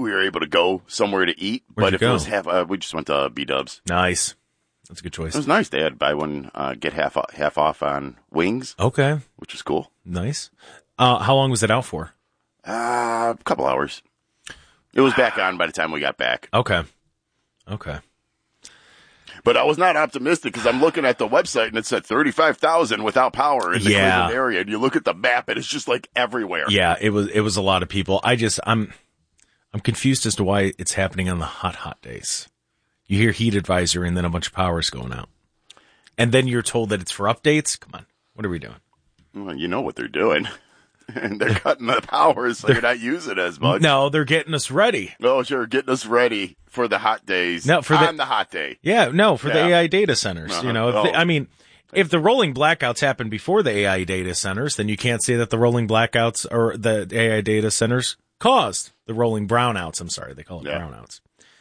we were able to go somewhere to eat. Where'd but you if go? it was half, we just went to B-Dubs. Nice. That's a good choice. It was nice. They had buy one, get half off on wings. Okay. Which was cool. Nice. How long was it out for? A couple hours. It was back on by the time we got back. Okay. But I was not optimistic because I'm looking at the website and it said 35,000 without power in the Cleveland area. And you look at the map and it's just like everywhere. Yeah, it was a lot of people. I'm confused as to why it's happening on the hot days. You hear heat advisory and then a bunch of power is going out. And then you're told that it's for updates? Come on. What are we doing? Well, you know what they're doing. And they're cutting the power so you're not using as much. No, they're getting us ready. Oh, sure. Getting us ready for the hot days. No, on the hot day. Yeah, no, for the AI data centers. Uh-huh. You know, if the rolling blackouts happen before the AI data centers, then you can't say that the rolling blackouts or the AI data centers caused the rolling brownouts. I'm sorry, they call it brownouts.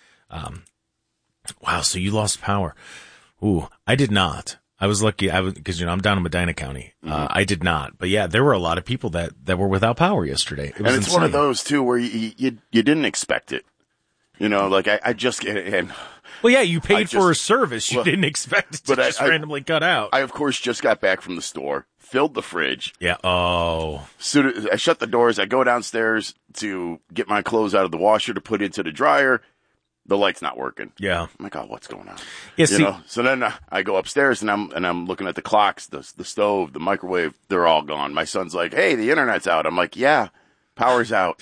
Wow, so you lost power. Ooh, I did not. I was lucky. Because I'm down in Medina County. I did not, but yeah, there were a lot of people that were without power yesterday. It was and it's insane. one of those too where you didn't expect it. You know, like I just get it. And well, yeah, you paid for a service you didn't expect it to just randomly cut out. I of course just got back from the store, filled the fridge. Yeah. Oh. Soon as I shut the doors, I go downstairs to get my clothes out of the washer to put into the dryer. The light's not working. Yeah. I'm like, oh, what's going on? Yeah, you know? So then I go upstairs and I'm looking at the clocks, the stove, the microwave. They're all gone. My son's like, hey, the internet's out. I'm like, yeah, power's out.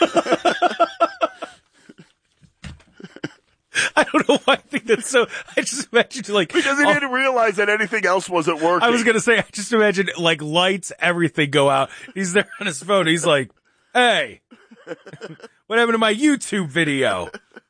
I don't know why I think that's so. I just imagine like because he didn't realize that anything else wasn't working. I was gonna say, I just imagine like lights, everything go out. He's there on his phone. He's like, hey. What happened to my YouTube video?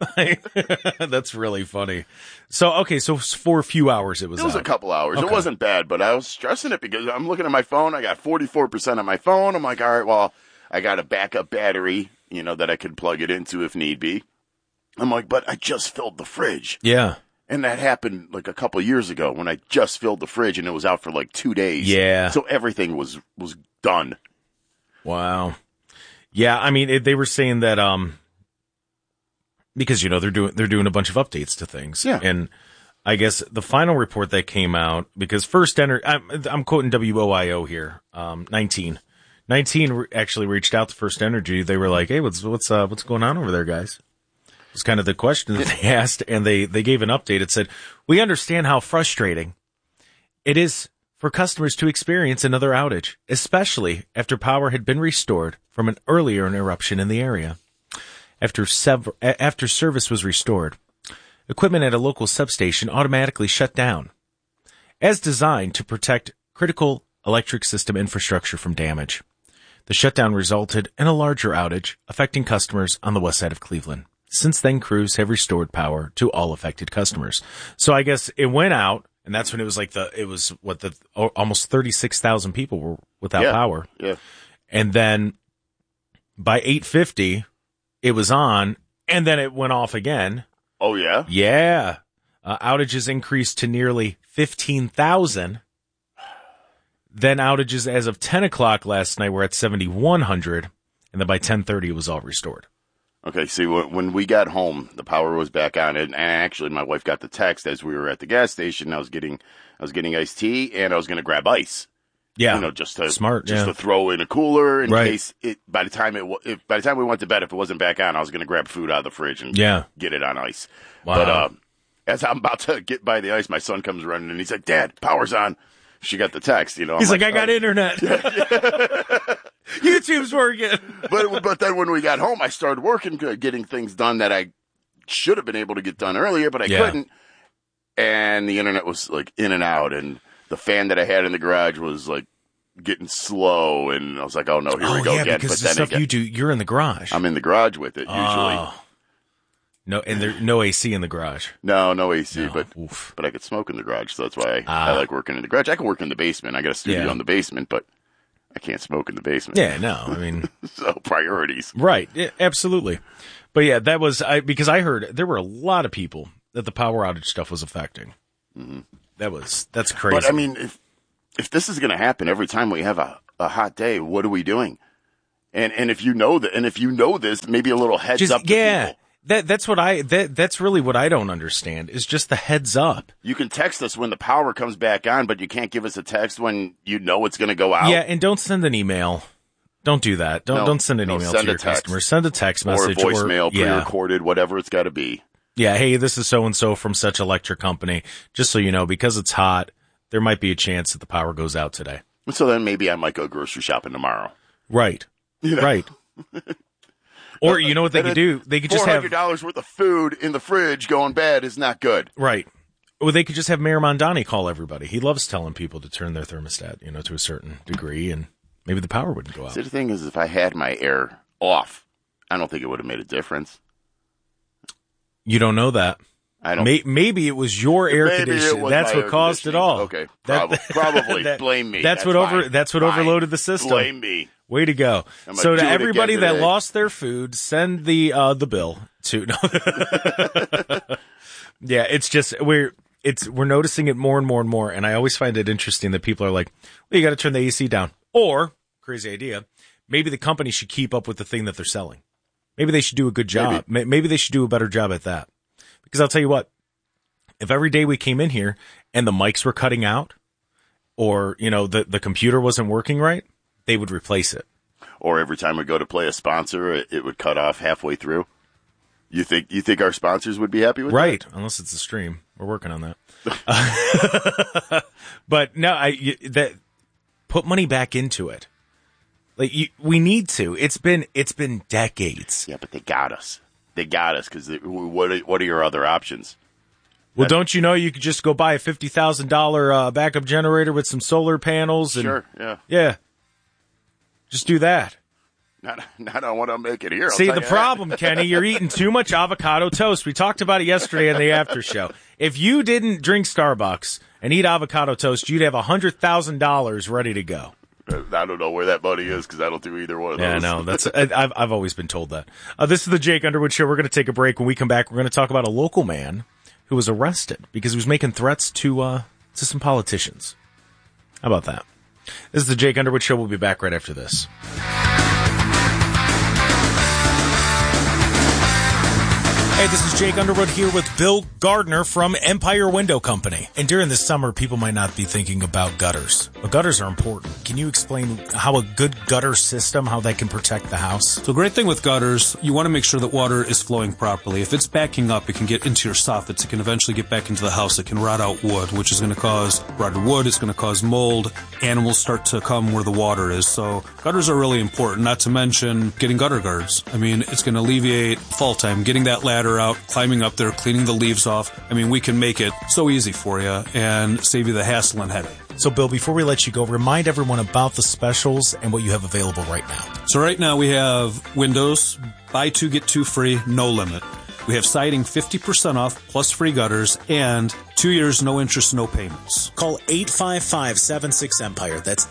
That's really funny. So for a few hours it was a couple hours. Okay. It wasn't bad, but I was stressing it because I'm looking at my phone. I got 44% on my phone. I'm like, all right, well, I got a backup battery, you know, that I could plug it into if need be. I'm like, but I just filled the fridge. Yeah. And that happened like a couple of years ago when I just filled the fridge and it was out for like 2 days. Yeah. So everything was done. Wow. Yeah, I mean, they were saying that because you know they're doing a bunch of updates to things. Yeah. And I guess the final report that came out, because First Energy, I'm quoting WOIO here, 19 actually reached out to First Energy. They were like, hey, what's going on over there, guys? It's kind of the question that they asked, and they gave an update. It said, we understand how frustrating it is for customers to experience another outage, especially after power had been restored from an earlier interruption in the area. After service was restored, equipment at a local substation automatically shut down, as designed to protect critical electric system infrastructure from damage. The shutdown resulted in a larger outage, affecting customers on the west side of Cleveland. Since then, crews have restored power to all affected customers. So I guess it went out, and that's when it was like almost 36,000 people were without power. Yeah. And then by 8:50, it was on, and then it went off again. Oh, yeah? Yeah. Outages increased to nearly 15,000. Then outages as of 10 o'clock last night were at 7,100, and then by 10:30 it was all restored. Okay, see, when we got home, the power was back on, and actually my wife got the text as we were at the gas station. I was getting iced tea, and I was going to grab ice. Yeah, you know, just to to throw in a cooler in case it. By the time we went to bed, if it wasn't back on, I was going to grab food out of the fridge and get it on ice. Wow. But as I'm about to get by the ice, my son comes running and he's like, "Dad, power's on." She got the text, you know. He's like, "I got internet. YouTube's working." But then when we got home, I started working, getting things done that I should have been able to get done earlier, but I couldn't. And the internet was like in and out, and the fan that I had in the garage was like getting slow, and I was like, "Oh no, here we go again." Because but the stuff you do, you're in the garage. I'm in the garage with it usually. No, and there's no AC in the garage. No AC, but I could smoke in the garage, so that's why I like working in the garage. I can work in the basement. I got a studio in the basement, but I can't smoke in the basement. Yeah, no, I mean, so priorities, right? Yeah, absolutely. But yeah, that was because I heard there were a lot of people that the power outage stuff was affecting. Mm-hmm. That's crazy. But I mean, if this is going to happen every time we have a hot day, what are we doing? And if you know this, maybe a little heads up to people. That's really what I don't understand is just the heads up. You can text us when the power comes back on, but you can't give us a text when you know it's going to go out. Yeah, and don't send an email. Don't do that. Don't send an email to your customers. Send a text message or a voicemail, pre-recorded, whatever it's got to be. Yeah, hey, this is so-and-so from such electric company. Just so you know, because it's hot, there might be a chance that the power goes out today. So then maybe I might go grocery shopping tomorrow. Right. Right. Or you know what they could do? They could just have $400 worth of food in the fridge going bad is not good. Right. Or they could just have Mayor Mondani call everybody. He loves telling people to turn their thermostat, to a certain degree, and maybe the power wouldn't go out. See, the thing is, if I had my air off, I don't think it would have made a difference. You don't know that. I don't. Maybe it was your air conditioning. That's what caused it all. Okay, probably. Blame me. That's what overloaded the system. Blame me. Way to go. So to everybody that lost their food, send the bill to. No. Yeah, it's just we're noticing it more and more and more, and I always find it interesting that people are like, "Well, you got to turn the AC down." Or crazy idea, maybe the company should keep up with the thing that they're selling. Maybe they should do a good job. Maybe they should do a better job at that. Because I'll tell you what, if every day we came in here and the mics were cutting out, or the computer wasn't working right, they would replace it. Or every time we go to play a sponsor, it would cut off halfway through. You think our sponsors would be happy with that? Right, unless it's a stream. We're working on that. But no, put money back into it. Like we need to. It's been decades. Yeah, but they got us. They got us because what are your other options? Well, don't you know you could just go buy a $50,000 backup generator with some solar panels? And, sure, yeah. Yeah. Just do that. Not on what I'm making here. See, the problem, Kenny, you're eating too much avocado toast. We talked about it yesterday in the after show. If you didn't drink Starbucks and eat avocado toast, you'd have $100,000 ready to go. I don't know where that money is because I don't do either one of those. Yeah, no, that's I've always been told that. This is the Jake Underwood Show. We're going to take a break. When we come back, we're going to talk about a local man who was arrested because he was making threats to some politicians. How about that? This is the Jake Underwood Show. We'll be back right after this. Hey, this is Jake Underwood here with Bill Gardner from Empire Window Company. And during the summer, people might not be thinking about gutters, but gutters are important. Can you explain how a good gutter system, how that can protect the house? So the great thing with gutters, you want to make sure that water is flowing properly. If it's backing up, it can get into your soffits. It can eventually get back into the house. It can rot out wood, which is going to cause rotted wood. It's going to cause mold. Animals start to come where the water is. So gutters are really important, not to mention getting gutter guards. I mean, it's going to alleviate fall time, getting that ladder out, climbing up there, cleaning the leaves off. I mean, we can make it so easy for you and save you the hassle and headache. So, Bill, before we let you go, remind everyone about the specials and what you have available right now. So right now we have windows, buy two, get two free, no limit. We have siding 50% off, plus free gutters, and 2 years, no interest, no payments. Call 855-76-EMPIRE. That's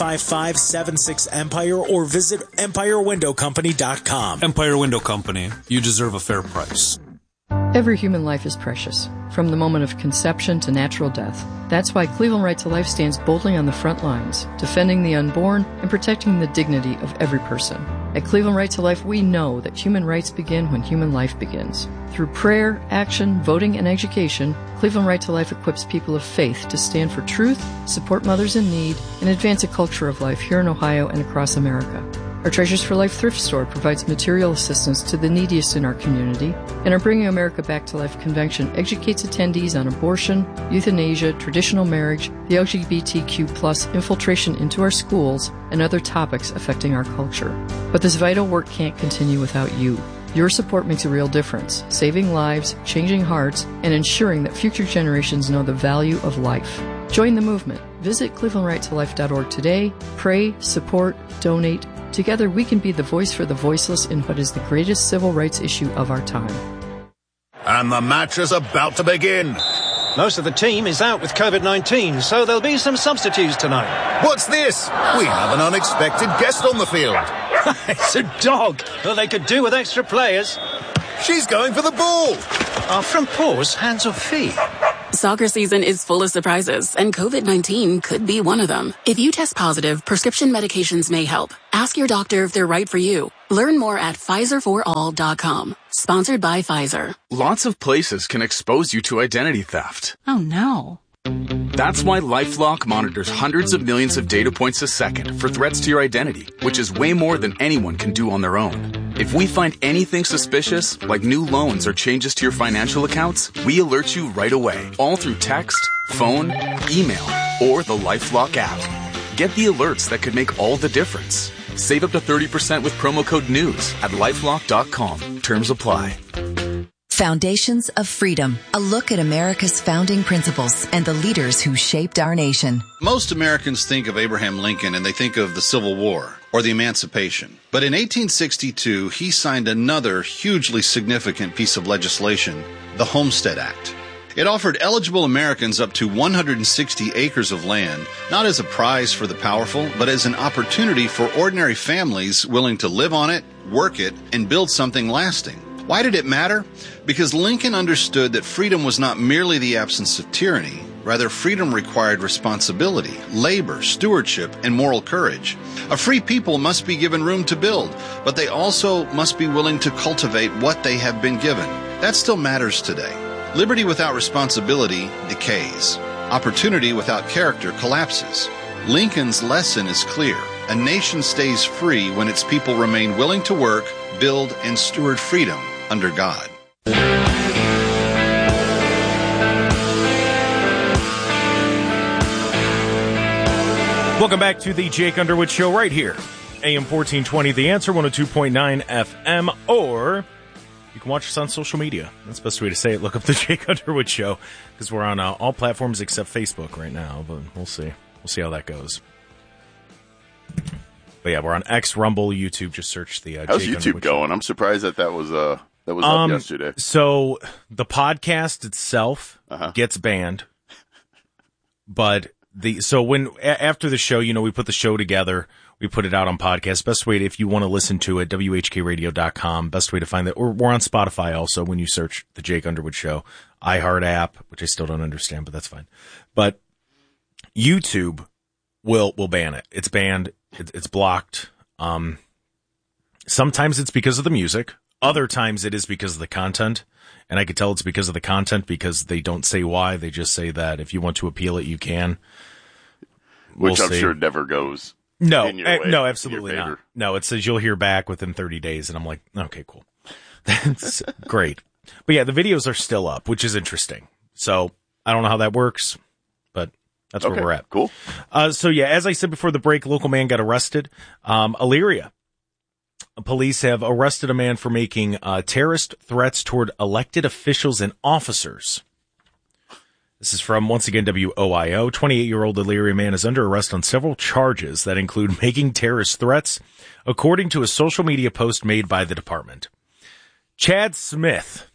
855-76-EMPIRE, or visit EmpireWindowCompany.com. Empire Window Company. You deserve a fair price. Every human life is precious, from the moment of conception to natural death. That's why Cleveland Right to Life stands boldly on the front lines, defending the unborn and protecting the dignity of every person. At Cleveland Right to Life, we know that human rights begin when human life begins. Through prayer, action, voting, and education, Cleveland Right to Life equips people of faith to stand for truth, support mothers in need, and advance a culture of life here in Ohio and across America. Our Treasures for Life thrift store provides material assistance to the neediest in our community, and our Bringing America Back to Life convention educates attendees on abortion, euthanasia, traditional marriage, the LGBTQ+ infiltration into our schools, and other topics affecting our culture. But this vital work can't continue without you. Your support makes a real difference, saving lives, changing hearts, and ensuring that future generations know the value of life. Join the movement. Visit clevelandrightolife.org today. Pray, support, donate. Together we can be the voice for the voiceless in what is the greatest civil rights issue of our time. And the match is about to begin. Most of the team is out with COVID-19, so there'll be some substitutes tonight. What's this? We have an unexpected guest on the field. It's a dog. Well, they could do with extra players. She's going for the ball. Are front paws hands or feet? Soccer season is full of surprises, and COVID-19 could be one of them. If you test positive, prescription medications may help. Ask your doctor if they're right for you. Learn more at PfizerForAll.com. Sponsored by Pfizer. Lots of places can expose you to identity theft. Oh no. That's why LifeLock monitors hundreds of millions of data points a second for threats to your identity, which is way more than anyone can do on their own. If we find anything suspicious, like new loans or changes to your financial accounts, we alert you right away, all through text, phone, email, or the LifeLock app. Get the alerts that could make all the difference. Save up to 30% with promo code NEWS at LifeLock.com. Terms apply. Foundations of Freedom, a look at America's founding principles and the leaders who shaped our nation. Most Americans think of Abraham Lincoln and they think of the Civil War or the Emancipation. But in 1862, he signed another hugely significant piece of legislation, the Homestead Act. It offered eligible Americans up to 160 acres of land, not as a prize for the powerful, but as an opportunity for ordinary families willing to live on it, work it, and build something lasting. Why did it matter? Because Lincoln understood that freedom was not merely the absence of tyranny. Rather, freedom required responsibility, labor, stewardship, and moral courage. A free people must be given room to build, but they also must be willing to cultivate what they have been given. That still matters today. Liberty without responsibility decays. Opportunity without character collapses. Lincoln's lesson is clear. A nation stays free when its people remain willing to work, build, and steward freedom under God. Welcome back to the Jake Underwood Show right here. AM 1420, The Answer, 102.9 FM, or you can watch us on social media. That's the best way to say it. Look up the Jake Underwood Show, because we're on all platforms except Facebook right now, but we'll see. We'll see how that goes. But yeah, we're on X, Rumble, YouTube. Just search the How's Jake YouTube Underwood going? Show. I'm surprised that was up yesterday. So the podcast itself gets banned, but after the show, we put the show together. We put it out on podcast. Best way if you want to listen to it, WHKRadio.com. Best way to find that. We're on Spotify also when you search the Jake Underwood Show. iHeart app, which I still don't understand, but that's fine. But YouTube will ban it. It's banned. It's blocked. Sometimes it's because of the music. Other times it is because of the content. And I could tell it's because of the content because they don't say why. They just say that if you want to appeal it, you can. Which I'm sure never goes. No, in your way, no, absolutely not. No, it says you'll hear back within 30 days. And I'm like, okay, cool. That's great. But yeah, the videos are still up, which is interesting. So I don't know how that works, but that's where we're at. Cool. So yeah, as I said before the break, local man got arrested. Elyria. Police have arrested a man for making terrorist threats toward elected officials and officers. This is from, once again, WOIO. 28-year-old Elyria man is under arrest on several charges that include making terrorist threats, according to a social media post made by the department. Chad Smith.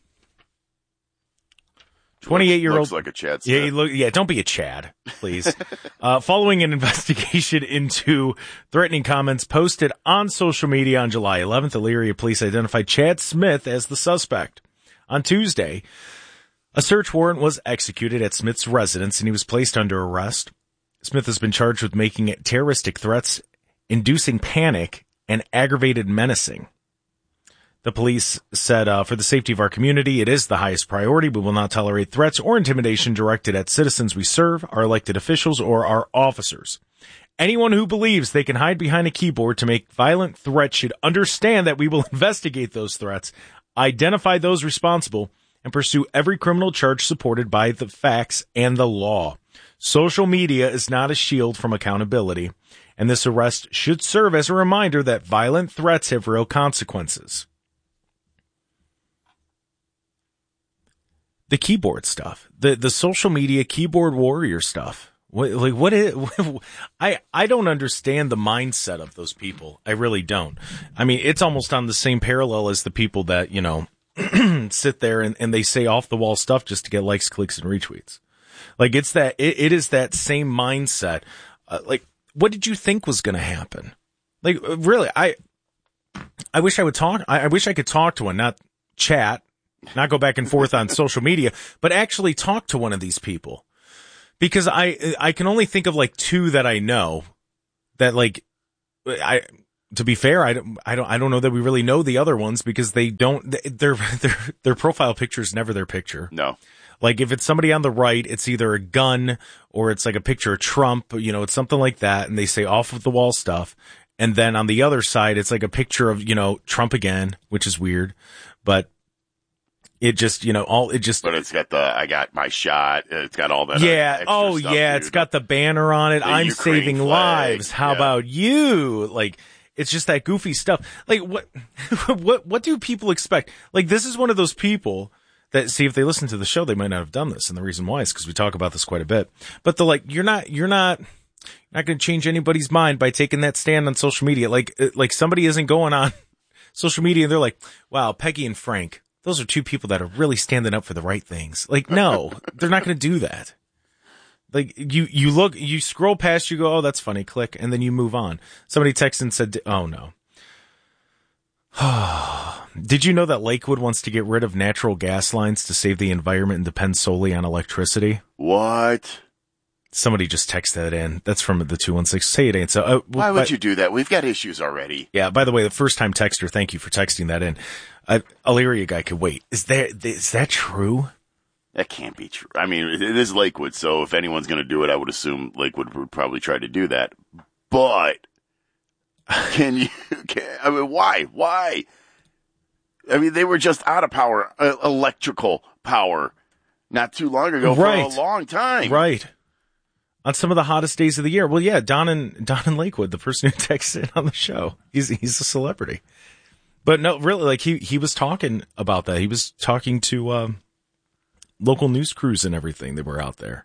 28-year-old. Looks like a Chad Smith. Yeah, don't be a Chad, please. Following an investigation into threatening comments posted on social media on July 11th, Elyria police identified Chad Smith as the suspect. On Tuesday, a search warrant was executed at Smith's residence and he was placed under arrest. Smith has been charged with making terroristic threats, inducing panic, and aggravated menacing. The police said, for the safety of our community, it is the highest priority. We will not tolerate threats or intimidation directed at citizens we serve, our elected officials, or our officers. Anyone who believes they can hide behind a keyboard to make violent threats should understand that we will investigate those threats, identify those responsible, and pursue every criminal charge supported by the facts and the law. Social media is not a shield from accountability, and this arrest should serve as a reminder that violent threats have real consequences. The keyboard stuff, the social media keyboard warrior stuff. What is, I don't understand the mindset of those people. I really don't. I mean, it's almost on the same parallel as the people that, sit there and they say off the wall stuff just to get likes, clicks, and retweets. Like it is that same mindset. What did you think was going to happen? Really, I wish I would talk. I wish I could talk to one, not chat, not go back and forth on social media, but actually talk to one of these people. Because I can only think of like two that I know that like, to be fair, I don't know that we really know the other ones because they don't, their profile picture is never their picture. No. Like if it's somebody on the right, it's either a gun or it's like a picture of Trump, you know, it's something like that. And they say off of the wall stuff. And then on the other side, it's like a picture of, you know, Trump again, which is weird, but it just, you know, but it's got I got my shot. It's got all that. Yeah. Oh stuff, yeah. Dude. It's got the banner on it. I'm Ukraine saving flag. Lives. How about you? Like, it's just that goofy stuff. Like what do people expect? Like, this is one of those people that, see, if they listen to the show, they might not have done this. And the reason why is because we talk about this quite a bit, but they're like, you're not going to change anybody's mind by taking that stand on social media. Like somebody isn't going on social media and they're like, wow, Peggy and Frank, those are two people that are really standing up for the right things. Like, no, they're not going to do that. Like you look, you scroll past, you go, oh, that's funny, click. And then you move on. Somebody texted and said, oh no. Did you know that Lakewood wants to get rid of natural gas lines to save the environment and depend solely on electricity? What? Somebody just texted that in. That's from the 216. Say it ain't so. Why would you do that? We've got issues already. Yeah. By the way, the first time texter, thank you for texting that in. Elyria guy could wait. Is that true? That can't be true. I mean, it is Lakewood, so if anyone's going to do it, I would assume Lakewood would probably try to do that. But I mean, why? Why? I mean, they were just out of power, electrical power, not too long ago, right, for a long time. Right. On some of the hottest days of the year. Well, yeah, Don in Lakewood, the person who texted on the show, he's a celebrity. But no, really, like he was talking about that. He was talking to local news crews and everything that were out there.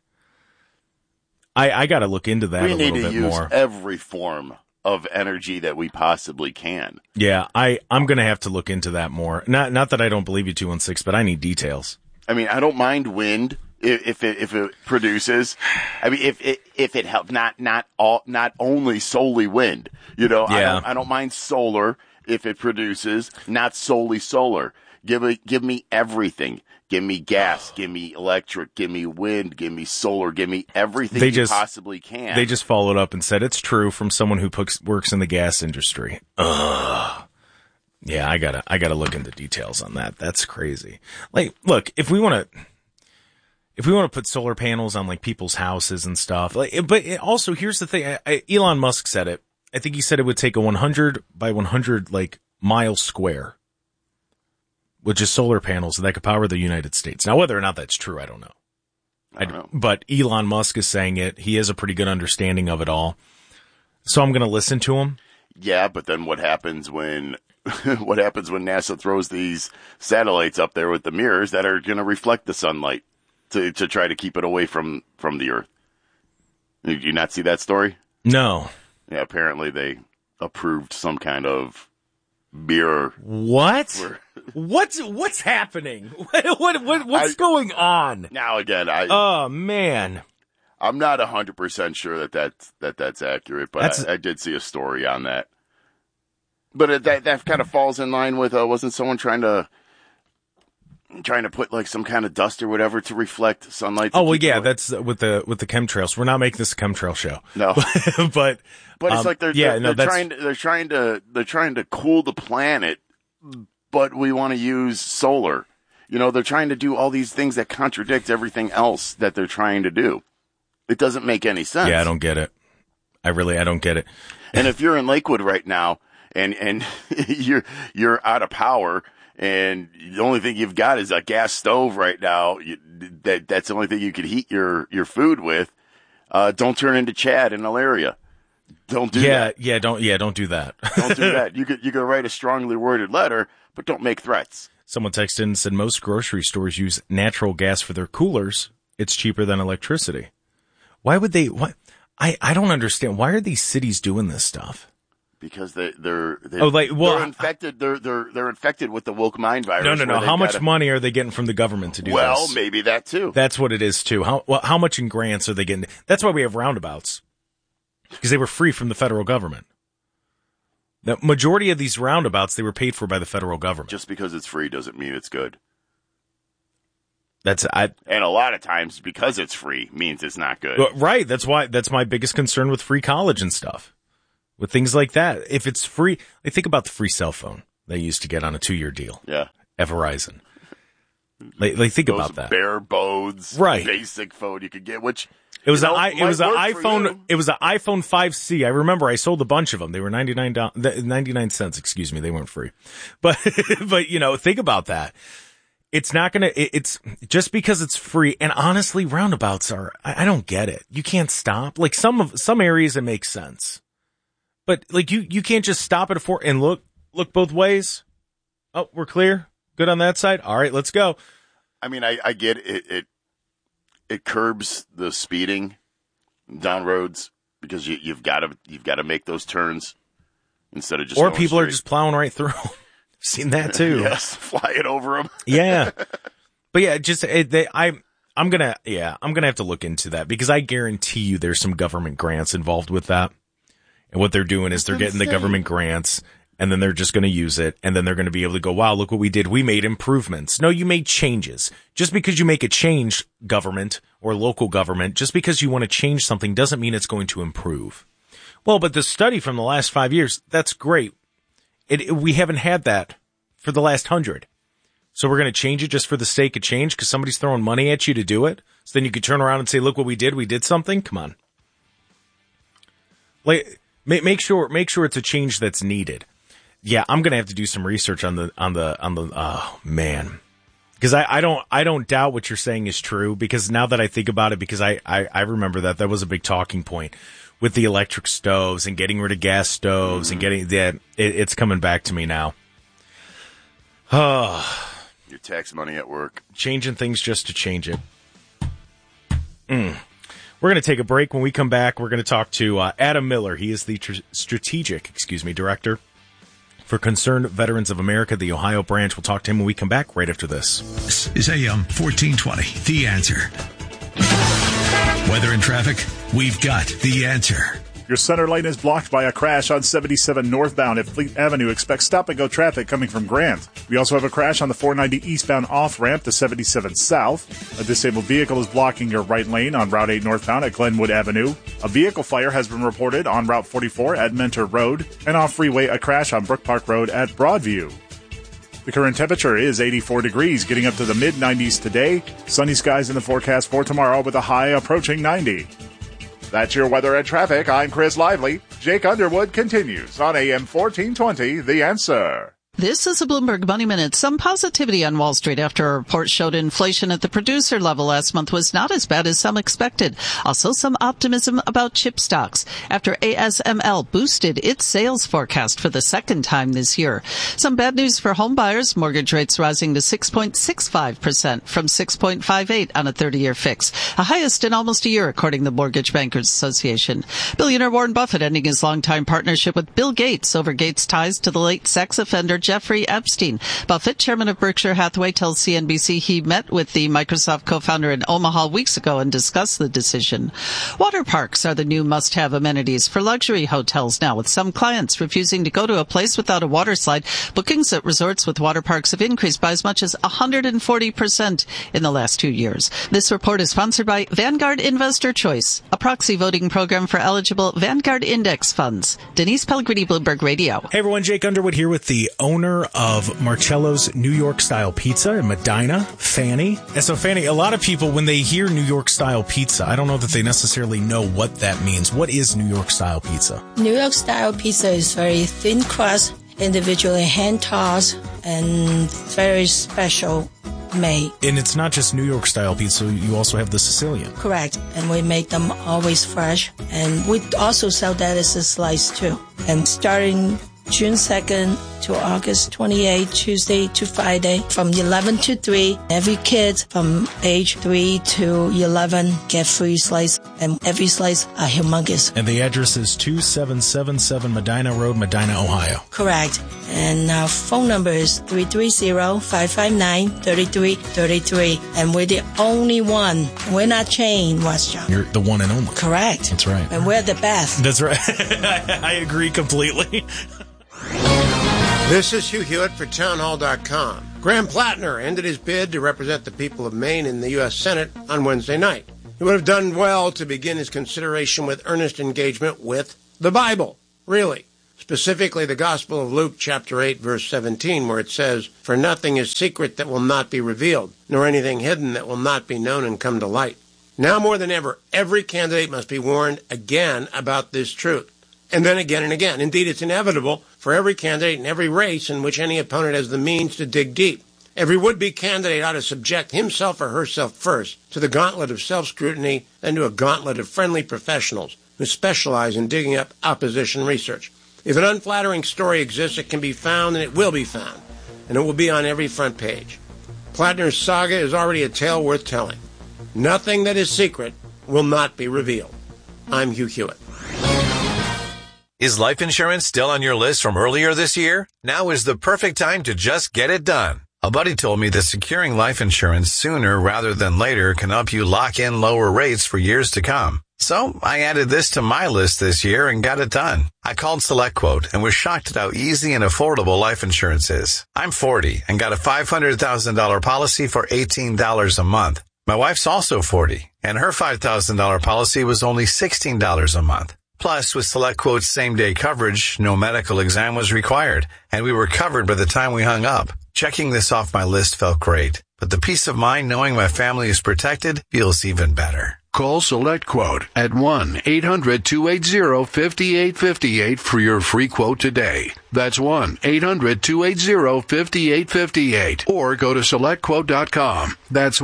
I got to look into that a little bit more. We need to use every form of energy that we possibly can. Yeah, I'm going to have to look into that more. Not that I don't believe you, 216, but I need details. I mean, I don't mind wind if it produces. I mean, if it helps, not only solely wind. You know, yeah. I don't mind solar if it produces, not solely solar. Give me everything. Give me gas, give me electric, give me wind, give me solar, give me everything you possibly can. They just followed up and said it's true from someone who works in the gas industry. Ugh. Yeah, I gotta look into details on that. That's crazy. Like, look, if we want to put solar panels on like people's houses and stuff, like, but also here's the thing. Elon Musk said it. I think he said it would take a 100 by 100 like mile square, which is solar panels that could power the United States. Now, whether or not that's true, I don't know. I don't know. But Elon Musk is saying it. He has a pretty good understanding of it all. So I'm going to listen to him. Yeah, but then what happens when NASA throws these satellites up there with the mirrors that are going to reflect the sunlight to try to keep it away from the Earth? Did you not see that story? No. Yeah, apparently they approved some kind of beer. What? What's happening? What's going on? Now again, oh man, I'm not 100% sure that's accurate, but I did see a story on that. But that kind of falls in line with wasn't someone trying to put like some kind of dust or whatever to reflect sunlight? Oh well, yeah, that's with the chemtrails. We're not making this a chemtrail show. No, but it's like they're trying to cool the planet, but we want to use solar. You know, they're trying to do all these things that contradict everything else that they're trying to do. It doesn't make any sense. Yeah, I don't get it. I don't get it. And if you're in Lakewood right now and you're out of power, and the only thing you've got is a gas stove right now, that's the only thing you can heat your food with, don't turn into Chad in Elyria. Don't do that. Don't do that. Don't do that. You could write a strongly worded letter, but don't make threats. Someone texted in and said most grocery stores use natural gas for their coolers. It's cheaper than electricity. Why would they? Why? I don't understand. Why are these cities doing this stuff? Because they're infected. They're infected with the woke mind virus. No. How much money are they getting from the government to do this? Well, maybe that too. That's what it is too. How much in grants are they getting? That's why we have roundabouts, because they were free from the federal government. The majority of these roundabouts, they were paid for by the federal government. Just because it's free doesn't mean it's good. And a lot of times, because it's free, means it's not good. Right. That's my biggest concern with free college and stuff. With things like that. If it's free, think about the free cell phone they used to get on a 2-year deal. Yeah. At Verizon. Think those about that. Bare bones, right. Basic phone you could get, which it was an iPhone 5C. I remember I sold a bunch of them. They were 99 cents, excuse me. They weren't free. But think about that. It's not going to, it's just because it's free. And honestly, roundabouts I don't get it. You can't stop. Like some areas it makes sense. But like you can't just stop at a four and look both ways. Oh, we're clear. Good on that side. All right, let's go. I mean, I get it. It curbs the speeding down roads because you've got to make those turns instead of just. Or people are just plowing right through. Seen that too. Yes, flying over them. Yeah, but yeah, I'm gonna have to look into that because I guarantee you there's some government grants involved with that, and what they're doing is they're getting the government grants. And then they're just going to use it. And then they're going to be able to go, wow, look what we did. We made improvements. No, you made changes. Just because you make a change, government or local government, just because you want to change something doesn't mean it's going to improve. Well, but the study from the last 5 years, that's great. We haven't had that for the last 100. So we're going to change it just for the sake of change because somebody's throwing money at you to do it. So then you could turn around and say, look what we did. We did something. Come on. Like, make sure it's a change that's needed. Yeah, I'm going to have to do some research on the oh man. Because I don't doubt what you're saying is true because now that I think about it, because I remember that was a big talking point with the electric stoves and getting rid of gas stoves and getting that. It's coming back to me now. Oh. Your tax money at work. Changing things just to change it. We're going to take a break. When we come back, we're going to talk to Adam Miller. He is the strategic director for Concerned Veterans of America, the Ohio branch. We'll talk to him when we come back right after this. This is AM 1420, The Answer. Weather and traffic, we've got the answer. Your center lane is blocked by a crash on 77 northbound at Fleet Avenue. Expect stop-and-go traffic coming from Grant. We also have a crash on the 490 eastbound off-ramp to 77 south. A disabled vehicle is blocking your right lane on Route 8 northbound at Glenwood Avenue. A vehicle fire has been reported on Route 44 at Mentor Road. And off freeway, a crash on Brook Park Road at Broadview. The current temperature is 84 degrees, getting up to the mid-90s today. Sunny skies in the forecast for tomorrow with a high approaching 90. That's your weather and traffic. I'm Chris Lively. Jake Underwood continues on AM 1420, The Answer. This is a Bloomberg Money Minute. Some positivity on Wall Street after a report showed inflation at the producer level last month was not as bad as some expected. Also, some optimism about chip stocks after ASML boosted its sales forecast for the second time this year. Some bad news for home buyers. Mortgage rates rising to 6.65% from 6.58 on a 30-year fix, the highest in almost a year, according to the Mortgage Bankers Association. Billionaire Warren Buffett ending his longtime partnership with Bill Gates over Gates' ties to the late sex offender Jeffrey Epstein. Buffett, chairman of Berkshire Hathaway, tells CNBC he met with the Microsoft co-founder in Omaha weeks ago and discussed the decision. Water parks are the new must-have amenities for luxury hotels now, with some clients refusing to go to a place without a water slide. Bookings at resorts with water parks have increased by as much as 140% in the last 2 years. This report is sponsored by Vanguard Investor Choice, a proxy voting program for eligible Vanguard Index funds. Denise Pellegrini, Bloomberg Radio. Hey everyone, Jake Underwood here with the owner of Marcello's New York Style Pizza in Medina, Fanny. And so Fanny, a lot of people, when they hear New York Style Pizza, I don't know that they necessarily know what that means. What is New York Style Pizza? New York Style Pizza is very thin crust, individually hand-tossed, and very special made. And it's not just New York Style Pizza, you also have the Sicilian. Correct. And we make them always fresh. And we also sell that as a slice too. And starting June 2nd to August 28th, Tuesday to Friday, from 11 to 3. Every kid from age 3 to 11 get free slice, and every slice are humongous. And the address is 2777 Medina Road, Medina, Ohio. Correct. And our phone number is 330-559-3333. And we're the only one. We're not chained, Westchester. You're the one and only. Correct. That's right. And we're the best. That's right. I agree completely. This is Hugh Hewitt for townhall.com. Graham Plattner ended his bid to represent the people of Maine in the U.S. Senate on Wednesday night. He would have done well to begin his consideration with earnest engagement with the Bible, really. Specifically, the Gospel of Luke, chapter 8, verse 17, where it says, "For nothing is secret that will not be revealed, nor anything hidden that will not be known and come to light." Now more than ever, every candidate must be warned again about this truth, and then again and again. Indeed, it's inevitable for every candidate in every race in which any opponent has the means to dig deep. Every would-be candidate ought to subject himself or herself first to the gauntlet of self-scrutiny, then to a gauntlet of friendly professionals who specialize in digging up opposition research. If an unflattering story exists, it can be found, and it will be found, and it will be on every front page. Plattner's saga is already a tale worth telling. Nothing that is secret will not be revealed. I'm Hugh Hewitt. Is life insurance still on your list from earlier this year? Now is the perfect time to just get it done. A buddy told me that securing life insurance sooner rather than later can help you lock in lower rates for years to come. So I added this to my list this year and got it done. I called SelectQuote and was shocked at how easy and affordable life insurance is. I'm 40 and got a $500,000 policy for $18 a month. My wife's also 40 and her $5,000 policy was only $16 a month. Plus, with SelectQuote's same-day coverage, no medical exam was required, and we were covered by the time we hung up. Checking this off my list felt great, but the peace of mind knowing my family is protected feels even better. Call SelectQuote at 1-800-280-5858 for your free quote today. That's 1-800-280-5858. Or go to SelectQuote.com. That's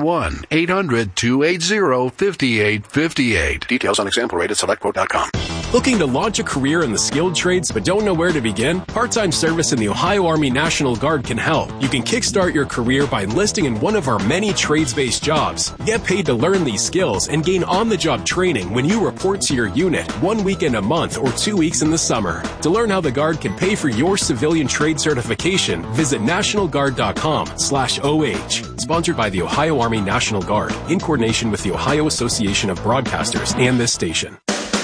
1-800-280-5858. Details on example rate at SelectQuote.com. Looking to launch a career in the skilled trades but don't know where to begin? Part-time service in the Ohio Army National Guard can help. You can kickstart your career by enlisting in one of our many trades-based jobs. Get paid to learn these skills and gain on-the-job training when you report to your unit 1 weekend a month or 2 weeks in the summer. To learn how the Guard can pay for your civilian trade certification, visit nationalguard.com/OH. Sponsored by the Ohio Army National Guard in coordination with the Ohio Association of Broadcasters and this station.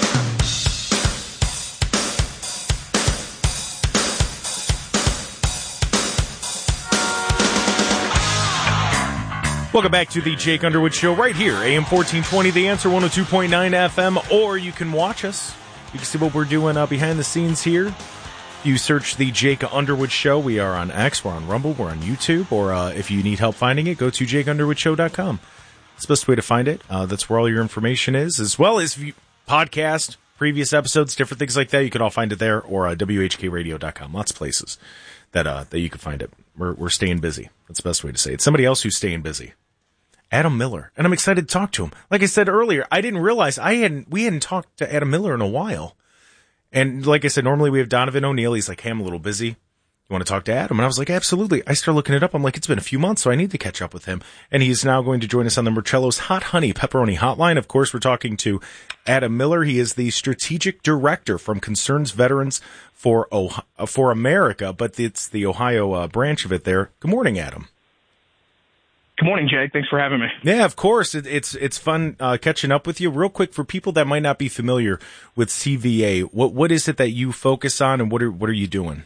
Welcome back to the Jake Underwood Show right here, AM 1420, The Answer, 102.9 FM, or you can watch us. You can see what we're doing behind the scenes here. You search the Jake Underwood Show. We are on X, we're on Rumble, we're on YouTube, or if you need help finding it, go to jakeunderwoodshow.com. It's the best way to find it. That's where all your information is, as well as podcast, previous episodes, different things like that. You can all find it there, or WHKradio.com. Lots of places that you can find it. We're staying busy. That's the best way to say it. Somebody else who's staying busy. Adam Miller, and I'm excited to talk to him. Like I said earlier, I didn't realize we hadn't talked to Adam Miller in a while. And like I said, normally we have Donovan O'Neill. He's like, hey, I'm a little busy. You want to talk to Adam? And I was like, absolutely. I started looking it up. I'm like, it's been a few months, so I need to catch up with him. And he's now going to join us on the Marcello's Hot Honey Pepperoni Hotline. Of course, we're talking to Adam Miller. He is the strategic director from Concerns Veterans for America, but it's the Ohio branch of it there. Good morning, Adam. Good morning, Jake. Thanks for having me. Yeah, of course. It's fun catching up with you. Real quick, for people that might not be familiar with CVA, what is it that you focus on, and what are you doing?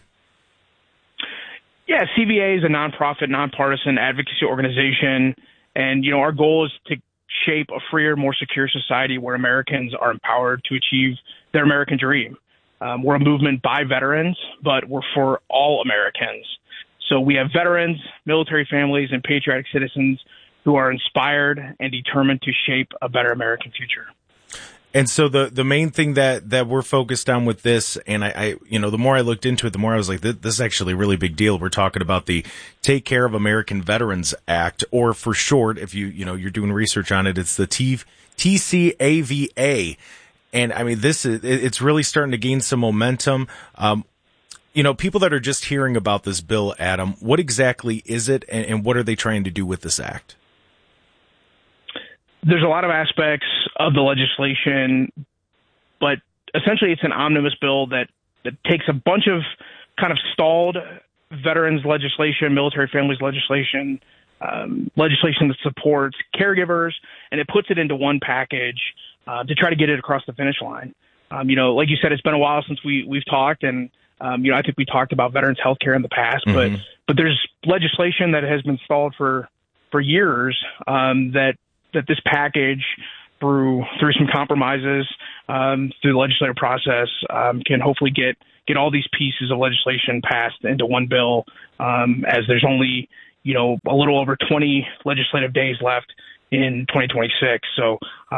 Yeah, CVA is a nonprofit, nonpartisan advocacy organization, and our goal is to shape a freer, more secure society where Americans are empowered to achieve their American dream. We're a movement by veterans, but we're for all Americans. So we have veterans, military families, and patriotic citizens who are inspired and determined to shape a better American future. And so the main thing that we're focused on with this, and I the more I looked into it, the more I was like, this is actually a really big deal. We're talking about the Take Care of American Veterans Act, or for short, if you're doing research on it, it's the TCAVA. And I mean, it's really starting to gain some momentum. People that are just hearing about this bill, Adam, what exactly is it, and what are they trying to do with this act? There's a lot of aspects of the legislation, but essentially it's an omnibus bill that takes a bunch of kind of stalled veterans legislation, military families legislation, legislation that supports caregivers, and it puts it into one package to try to get it across the finish line. Like you said, it's been a while since we've talked, and I think we talked about veterans health care in the past, but there's legislation that has been stalled for years that this package, through some compromises through the legislative process, can hopefully get all these pieces of legislation passed into one bill, as there's only a little over 20 legislative days left in 2026. So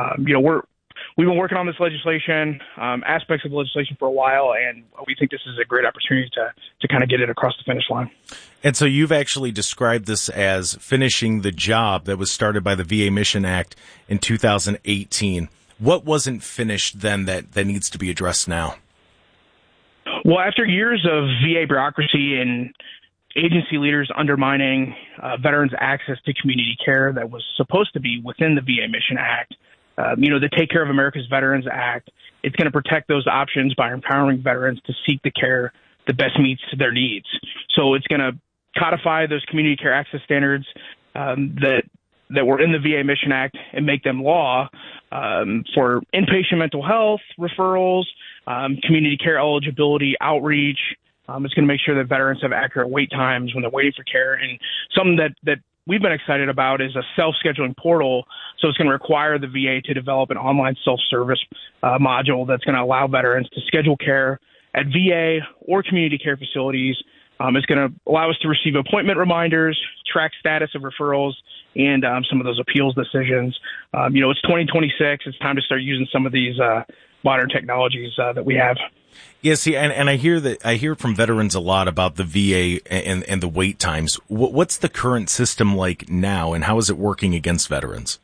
we've been working on this legislation, aspects of the legislation for a while, and we think this is a great opportunity to kind of get it across the finish line. And so you've actually described this as finishing the job that was started by the VA Mission Act in 2018. What wasn't finished then that needs to be addressed now? Well, after years of VA bureaucracy and agency leaders undermining veterans' access to community care that was supposed to be within the VA Mission Act, the Take Care of America's Veterans Act, it's going to protect those options by empowering veterans to seek the care that best meets their needs. So it's going to codify those community care access standards that were in the VA Mission Act and make them law for inpatient mental health referrals, community care eligibility, outreach. It's going to make sure that veterans have accurate wait times when they're waiting for care. And something that we've been excited about is a self-scheduling portal. So it's going to require the VA to develop an online self-service module that's going to allow veterans to schedule care at VA or community care facilities. It's going to allow us to receive appointment reminders, track status of referrals, and some of those appeals decisions. It's 2026. It's time to start using some of these modern technologies that we have. Yeah, see, and I hear from veterans a lot about the VA and the wait times. What's the current system like now, and how is it working against veterans?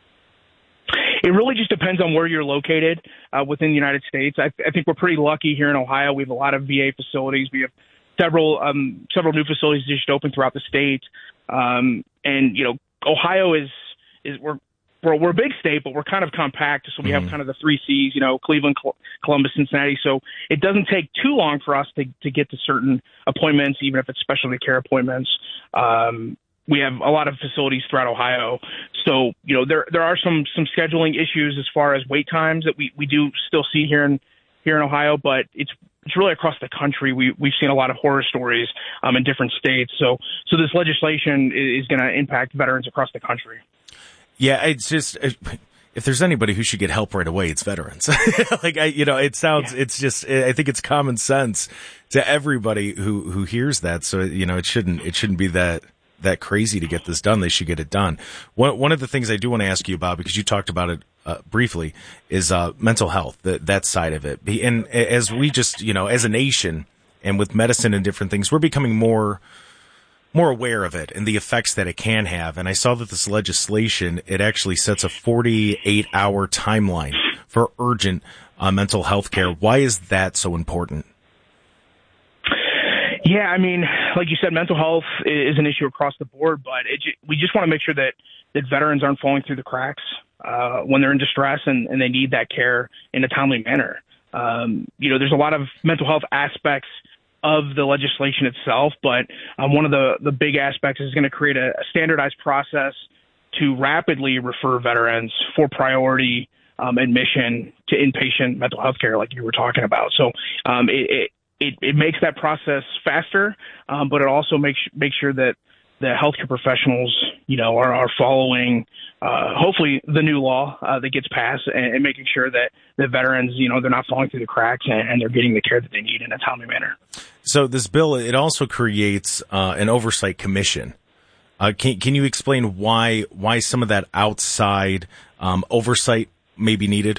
It really just depends on where you're located within the United States. I think we're pretty lucky here in Ohio. We have a lot of VA facilities. We have several new facilities just open throughout the state. Ohio is we're a big state, but we're kind of compact. So we have kind of the 3 C's, Cleveland, Columbus, Cincinnati. So it doesn't take too long for us to get to certain appointments, even if it's specialty care appointments. We have a lot of facilities throughout Ohio. So, there are some scheduling issues as far as wait times that we do still see here in Ohio, but it's really across the country. We've seen a lot of horror stories in different states. So this legislation is going to impact veterans across the country. Yeah, it's just, if there's anybody who should get help right away, it's veterans. It's just, I think it's common sense to everybody who hears that. So, it shouldn't be that crazy to get this done. They should get it done. One of the things I do want to ask you about, because you talked about it briefly, is mental health, that side of it. And as we just, as a nation and with medicine and different things, we're becoming more aware of it and the effects that it can have. And I saw that this legislation, it actually sets a 48-hour timeline for urgent mental health care. Why is that so important? Yeah, I mean, like you said, mental health is an issue across the board, but we just want to make sure that veterans aren't falling through the cracks when they're in distress and they need that care in a timely manner. There's a lot of mental health aspects of the legislation itself, but one of the big aspects is going to create a standardized process to rapidly refer veterans for priority admission to inpatient mental health care, like you were talking about. So it makes that process faster, but it also makes sure that the healthcare professionals, are following, hopefully, the new law that gets passed and making sure that the veterans, they're not falling through the cracks and they're getting the care that they need in a timely manner. So this bill, it also creates an oversight commission. Can you explain why some of that outside oversight may be needed?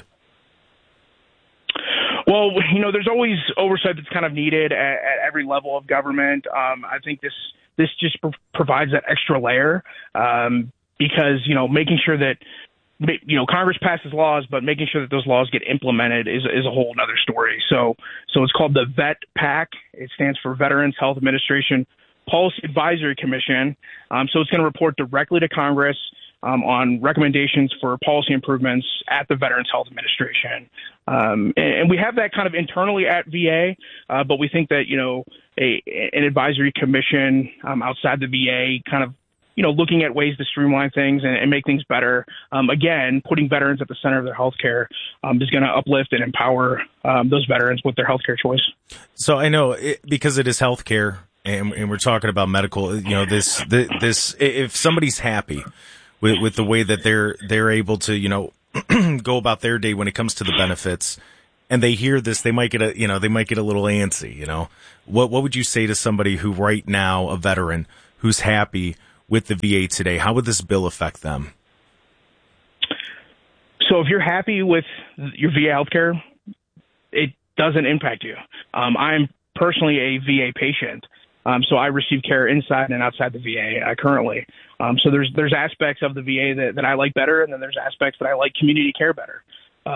Well, there's always oversight that's kind of needed at every level of government. I think this just provides that extra layer because, making sure that, Congress passes laws, but making sure that those laws get implemented is a whole other story. So it's called the VET PAC. It stands for Veterans Health Administration Policy Advisory Commission. So it's going to report directly to Congress on recommendations for policy improvements at the Veterans Health Administration. And we have that kind of internally at VA, but we think that, an advisory commission outside the VA kind of looking at ways to streamline things and make things better. Again, putting veterans at the center of their healthcare is going to uplift and empower those veterans with their healthcare choice. So I know because it is healthcare, and we're talking about medical. This if somebody's happy with the way that they're able to go about their day when it comes to the benefits, and they hear this, they might get a little antsy. What would you say to somebody who right now, a veteran who's happy with the VA today? How would this bill affect them? So if you're happy with your VA healthcare, it doesn't impact you. I'm personally a VA patient, so I receive care inside and outside the VA currently. So there's aspects of the VA that I like better, and then there's aspects that I like community care better.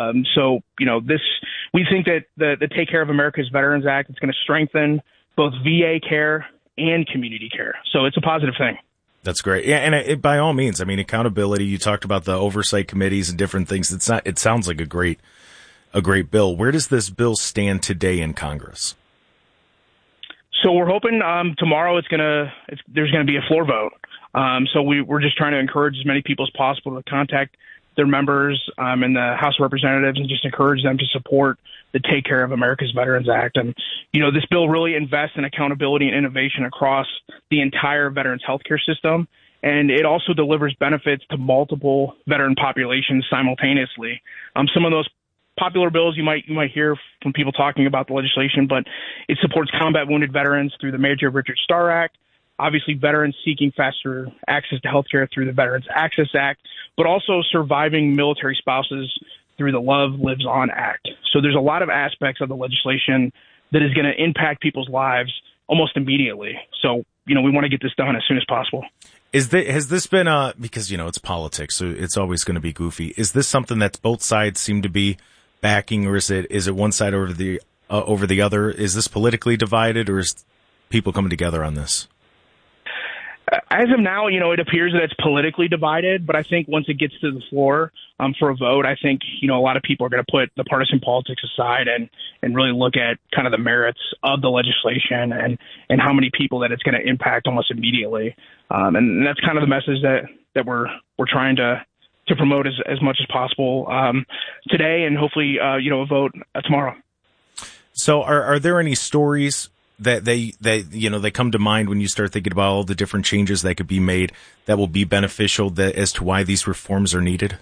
We think that the Take Care of America's Veterans Act is going to strengthen both VA care and community care. So it's a positive thing. That's great. Yeah. And by all means, I mean, accountability, you talked about the oversight committees and different things. It sounds like a great bill. Where does this bill stand today in Congress? So we're hoping tomorrow there's going to be a floor vote. So we're just trying to encourage as many people as possible to contact their members in the House of Representatives and just encourage them to support the Take Care of America's Veterans Act. And, this bill really invests in accountability and innovation across the entire veterans healthcare system. And it also delivers benefits to multiple veteran populations simultaneously. Some of those popular bills you might hear from people talking about the legislation, but it supports combat wounded veterans through the Major Richard Starr Act, obviously veterans seeking faster access to healthcare through the Veterans Access Act, but also surviving military spouses through the Love Lives On Act. So there's a lot of aspects of the legislation that is going to impact people's lives almost immediately. So, we want to get this done as soon as possible. Has this been because, it's politics, so it's always going to be goofy. Is this something that both sides seem to be backing, or is it one side over the other? Is this politically divided, or is people coming together on this? As of now, it appears that it's politically divided, but I think once it gets to the floor for a vote, I think, a lot of people are going to put the partisan politics aside and really look at kind of the merits of the legislation and how many people that it's going to impact almost immediately. And that's kind of the message that we're trying to promote as much as possible today, and hopefully, a vote tomorrow. So are there any stories that they come to mind when you start thinking about all the different changes that could be made that will be beneficial as to why these reforms are needed?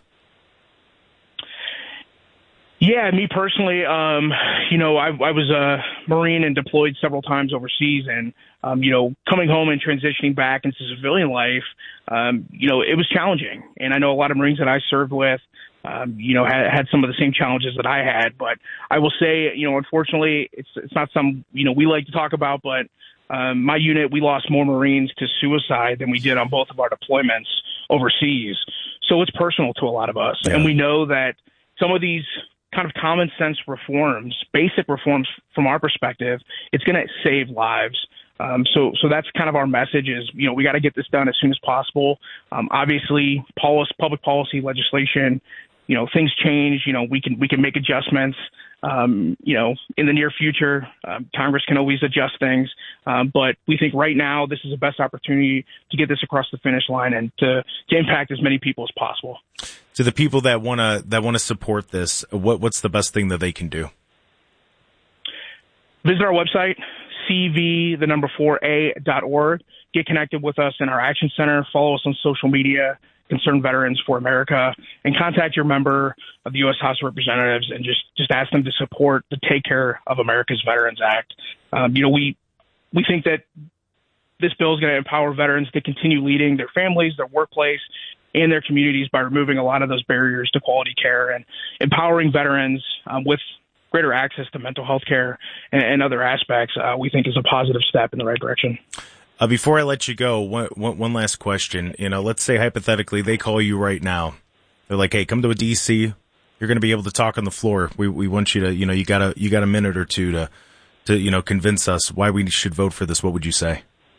Yeah, me personally, I was a Marine and deployed several times overseas, and, coming home and transitioning back into civilian life, it was challenging. And I know a lot of Marines that I served with, had some of the same challenges that I had. But I will say, unfortunately, it's not something, we like to talk about, but my unit, we lost more Marines to suicide than we did on both of our deployments overseas. So it's personal to a lot of us. Yeah. And we know that some of these kind of common sense reforms, basic reforms from our perspective, it's going to save lives. So that's kind of our message is, we got to get this done as soon as possible. Obviously, public policy legislation, things change, we can make adjustments, in the near future. Congress can always adjust things. But we think right now this is the best opportunity to get this across the finish line and to impact as many people as possible. To the people that want to support this, what's the best thing that they can do? Visit our website, cv4a.org. Get connected with us in our Action Center. Follow us on social media, Concerned Veterans for America, and contact your member of the U.S. House of Representatives and just ask them to support the Take Care of America's Veterans Act. We think that this bill is going to empower veterans to continue leading their families, their workplace, and their communities by removing a lot of those barriers to quality care and empowering veterans with greater access to mental health care and other aspects, we think is a positive step in the right direction. Before I let you go, one last question. Let's say hypothetically they call you right now. They're like, "Hey, come to a DC. You're going to be able to talk on the floor. We want you to, you got a minute or two to convince us why we should vote for this." What would you say?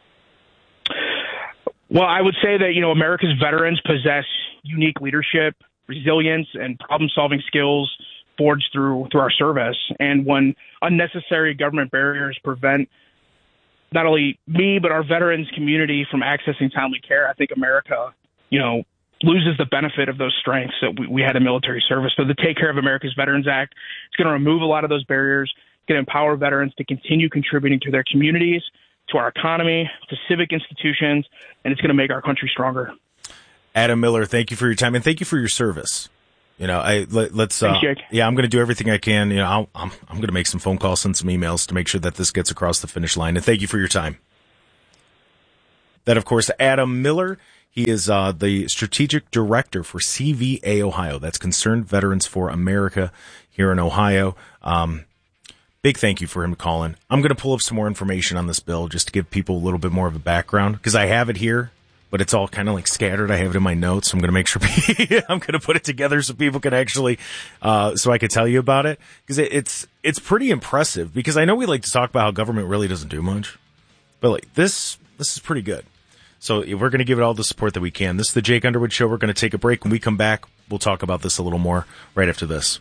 Well, I would say that, America's veterans possess unique leadership, resilience, and problem-solving skills forged through our service. And when unnecessary government barriers prevent not only me, but our veterans community from accessing timely care. I think America, loses the benefit of those strengths that we had in military service. So the Take Care of America's Veterans Act is going to remove a lot of those barriers, going to empower veterans to continue contributing to their communities, to our economy, to civic institutions, and it's going to make our country stronger. Adam Miller, thank you for your time and thank you for your service. Thanks, Jake. I'm going to do everything I can. I'm going to make some phone calls, send some emails to make sure that this gets across the finish line. And thank you for your time. That, of course, Adam Miller. He is the strategic director for CVA Ohio. That's Concerned Veterans for America here in Ohio. Big thank you for him calling. I'm going to pull up some more information on this bill just to give people a little bit more of a background because I have it here, but it's all kind of like scattered. I have it in my notes. So I'm going to make sure I'm going to put it together so people can actually, so I can tell you about it because it's pretty impressive because I know we like to talk about how government really doesn't do much, but like this is pretty good. So we're going to give it all the support that we can. This is the Jake Underwood Show. We're going to take a break. When we come back, we'll talk about this a little more right after this.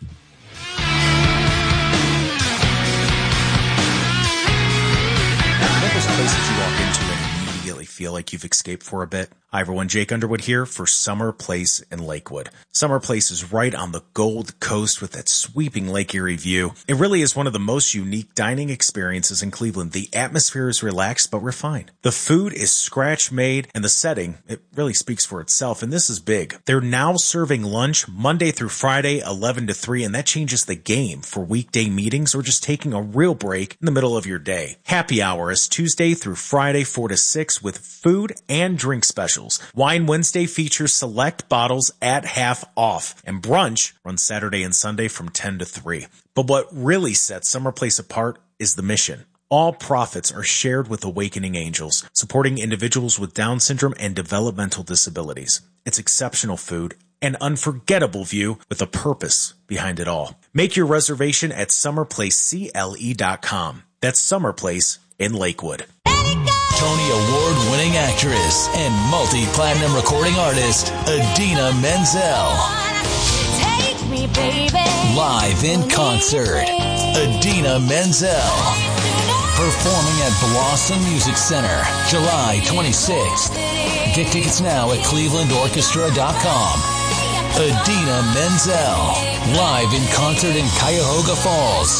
Those places you walk into and immediately feel like you've escaped for a bit. Hi everyone, Jake Underwood here for Summer Place in Lakewood. Summer Place is right on the Gold Coast with that sweeping Lake Erie view. It really is one of the most unique dining experiences in Cleveland. The atmosphere is relaxed but refined. The food is scratch made and the setting, it really speaks for itself, and this is big. They're now serving lunch Monday through Friday, 11 to 3, and that changes the game for weekday meetings or just taking a real break in the middle of your day. Happy hour is Tuesday through Friday, 4 to 6 with food and drink specials. Wine Wednesday features select bottles at half off, and brunch runs Saturday and Sunday from 10 to 3. But what really sets Summer Place apart is the mission. All profits are shared with Awakening Angels, supporting individuals with Down syndrome and developmental disabilities. It's exceptional food, an unforgettable view with a purpose behind it all. Make your reservation at summerplacecle.com. That's Summer Place in Lakewood. Tony Award-winning actress and multi-platinum recording artist, Idina Menzel. Take me, baby. Live in concert, Idina Menzel. Performing at Blossom Music Center, July 26th. Get tickets now at clevelandorchestra.com. Idina Menzel, live in concert in Cuyahoga Falls.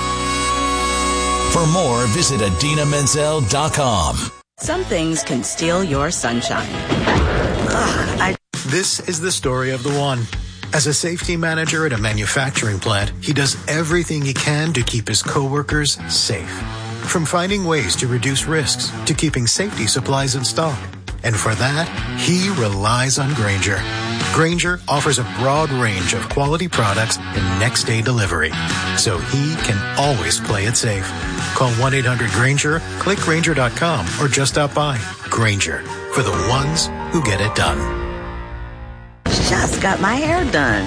For more, visit IdinaMenzel.com. Some things can steal your sunshine. This is the story of the one. As a safety manager at a manufacturing plant, he does everything he can to keep his coworkers safe. From finding ways to reduce risks to keeping safety supplies in stock. And for that, he relies on Grainger. Grainger offers a broad range of quality products and next-day delivery, so he can always play it safe. Call 1-800-GRAINGER, click Grainger.com, or just stop by. Grainger, for the ones who get it done. Just got my hair done.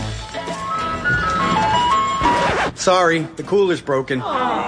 Sorry, the cooler's broken.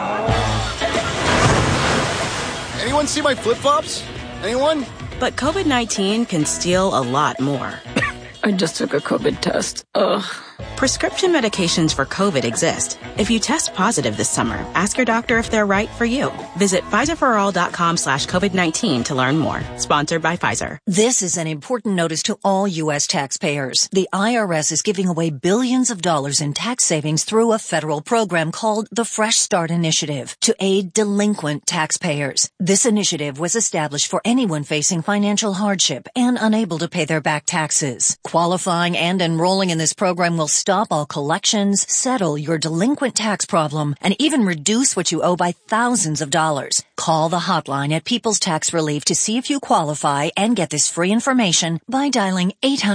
Anyone see my flip-flops? Anyone? But COVID-19 can steal a lot more. I just took a COVID test. Ugh. Prescription medications for COVID exist. If you test positive this summer, ask your doctor if they're right for you. Visit PfizerForAll.com/COVID-19 to learn more. Sponsored by Pfizer. This is an important notice to all U.S. taxpayers. The IRS is giving away billions of dollars in tax savings through a federal program called the Fresh Start Initiative to aid delinquent taxpayers. This initiative was established for anyone facing financial hardship and unable to pay their back taxes. Qualifying and enrolling in this program will stop all collections, settle your delinquent tax problem, and even reduce what you owe by thousands of dollars. Call the hotline at People's Tax Relief to see if you qualify and get this free information by dialing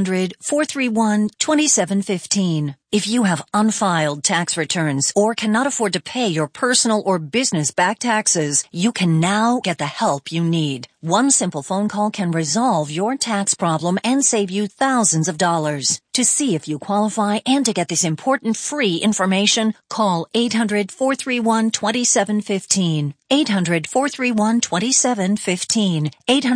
800-431-2715. If you have unfiled tax returns or cannot afford to pay your personal or business back taxes, you can now get the help you need. One simple phone call can resolve your tax problem and save you thousands of dollars. To see if you qualify and to get this important free information, call 800-431-2715. 800-431-2715.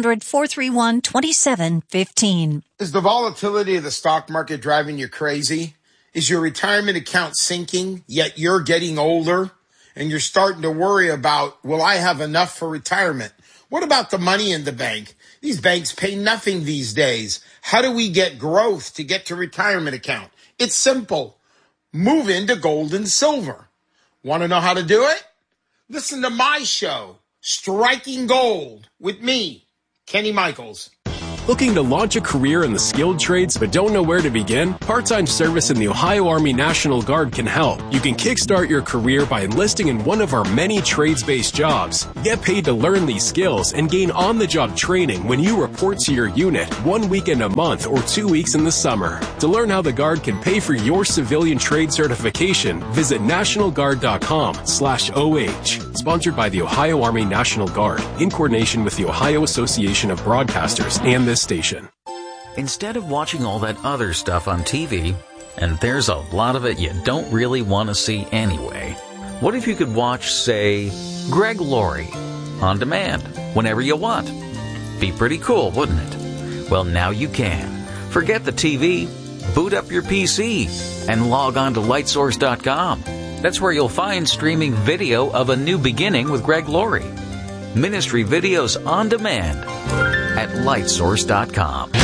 800-431-2715. Is the volatility of the stock market driving you crazy? Is your retirement account sinking, yet you're getting older and you're starting to worry about, will I have enough for retirement? What about the money in the bank? These banks pay nothing these days. How do we get growth to get to retirement account? It's simple. Move into gold and silver. Want to know how to do it? Listen to my show, Striking Gold, with me, Kenny Michaels. Looking to launch a career in the skilled trades but don't know where to begin? Part-time service in the Ohio Army National Guard can help. You can kickstart your career by enlisting in one of our many trades-based jobs. Get paid to learn these skills and gain on-the-job training when you report to your unit 1 weekend a month or 2 weeks in the summer. To learn how the Guard can pay for your civilian trade certification, visit nationalguard.com/OH. Sponsored by the Ohio Army National Guard in coordination with the Ohio Association of Broadcasters and this station. Instead of watching all that other stuff on TV, and there's a lot of it you don't really want to see anyway, what if you could watch, say, Greg Laurie on demand whenever you want? Be pretty cool, wouldn't it? Well, now you can. Forget the TV, boot up your PC, and log on to lightsource.com. That's where you'll find streaming video of A New Beginning with Greg Laurie. Ministry videos on demand at lightsource.com.